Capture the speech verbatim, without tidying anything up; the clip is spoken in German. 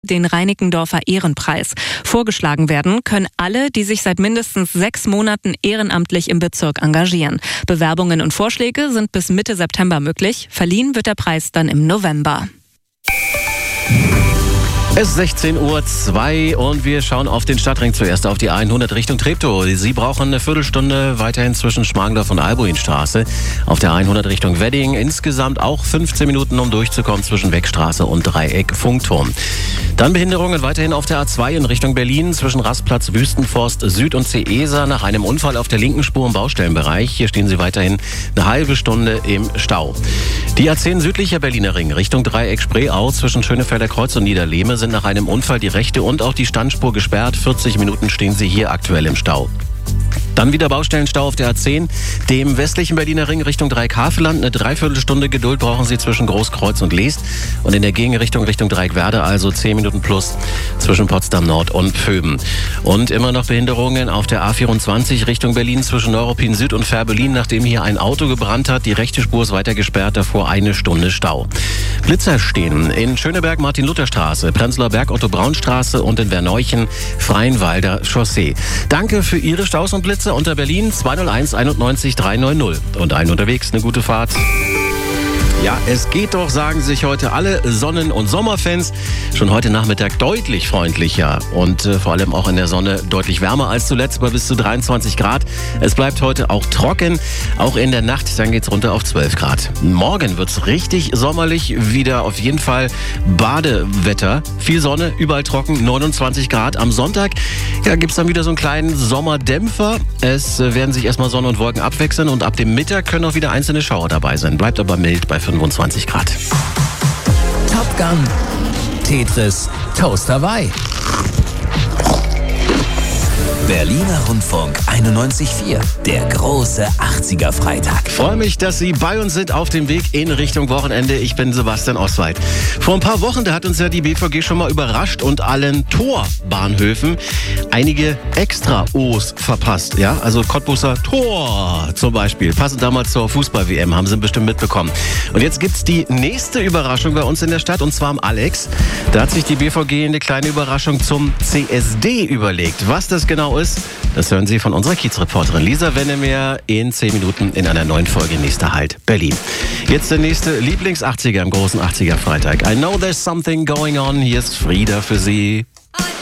den Reinickendorfer Ehrenpreis. Vorgeschlagen werden können alle, die sich seit mindestens sechs Monaten ehrenamtlich im Bezirk engagieren. Bewerbungen und Vorschläge sind bis Mitte September möglich. Verliehen wird der Preis dann im November. Es ist sechzehn Uhr zwei und wir schauen auf den Stadtring zuerst auf die hundert Richtung Treptow. Sie brauchen eine Viertelstunde weiterhin zwischen Schmargendorf und Albuinstraße. Auf der hundert Richtung Wedding insgesamt auch fünfzehn Minuten, um durchzukommen zwischen Weckstraße und Dreieck Funkturm. Dann Behinderungen weiterhin auf der A zwei in Richtung Berlin zwischen Rastplatz, Wüstenforst Süd und C E S A nach einem Unfall auf der linken Spur im Baustellenbereich. Hier stehen Sie weiterhin eine halbe Stunde im Stau. Die A zehn südlicher Berliner Ring Richtung Dreieck Spreeau zwischen Schönefelder Kreuz und Niederlehme sind nach einem Unfall die rechte und auch die Standspur gesperrt. vierzig Minuten stehen Sie hier aktuell im Stau. Dann wieder Baustellenstau auf der A zehn, dem westlichen Berliner Ring Richtung Dreieck-Havelland. Eine Dreiviertelstunde Geduld brauchen Sie zwischen Großkreuz und Leest. Und in der Gegenrichtung Richtung Dreieck-Werder, also zehn Minuten plus zwischen Potsdam Nord und Pöben. Und immer noch Behinderungen auf der A vierundzwanzig Richtung Berlin zwischen Neuruppin Süd und Fährberlin, nachdem hier ein Auto gebrannt hat. Die rechte Spur ist weiter gesperrt, davor eine Stunde Stau. Blitzer stehen in Schöneberg Martin-Luther-Straße, Prenzlauer Berg Otto-Braun-Straße und in Werneuchen Freienwalder Chaussee. Danke für Ihre Staus und Blitze unter Berlin zwei null eins einundneunzig dreihundert und allen unterwegs eine gute Fahrt. Ja, es geht doch, sagen sich heute alle Sonnen- und Sommerfans. Schon heute Nachmittag deutlich freundlicher und äh, vor allem auch in der Sonne deutlich wärmer als zuletzt bei bis zu dreiundzwanzig Grad. Es bleibt heute auch trocken, auch in der Nacht, dann geht's runter auf zwölf Grad. Morgen wird's richtig sommerlich, wieder auf jeden Fall Badewetter. Viel Sonne, überall trocken, neunundzwanzig Grad. Am Sonntag ja, gibt's dann wieder so einen kleinen Sommerdämpfer. Es äh, werden sich erstmal Sonne und Wolken abwechseln und ab dem Mittag können auch wieder einzelne Schauer dabei sein. Bleibt aber mild bei fünfundzwanzig Grad. Top Gun, Tetris, Toast Hawaii. Berliner Rundfunk einundneunzig Komma vier, der große achtziger-Freitag. Ich freue mich, dass Sie bei uns sind auf dem Weg in Richtung Wochenende. Ich bin Sebastian Oswald. Vor ein paar Wochen, da hat uns ja die B V G schon mal überrascht und allen Torbahnhöfen einige Extra-O's verpasst. Ja, also Cottbuser Tor zum Beispiel. Passend damals zur Fußball-W M, haben Sie bestimmt mitbekommen. Und jetzt gibt's die nächste Überraschung bei uns in der Stadt und zwar am Alex. Da hat sich die B V G eine kleine Überraschung zum C S D überlegt. Was das genau ist, das hören Sie von unserer Kiezreporterin Lisa Wennemeer in zehn Minuten in einer neuen Folge Nächster Halt Berlin. Jetzt der nächste Lieblings-achtziger im großen achtziger-Freitag. I know there's something going on. Hier ist Frieda für Sie.